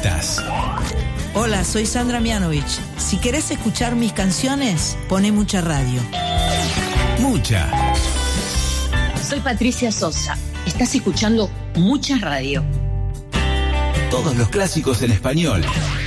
favoritas. Hola, soy Sandra Mianovich. Si querés escuchar mis canciones, poné Mucha Radio. Mucha. Soy Patricia Sosa. Estás escuchando Mucha Radio. Todos los clásicos en español.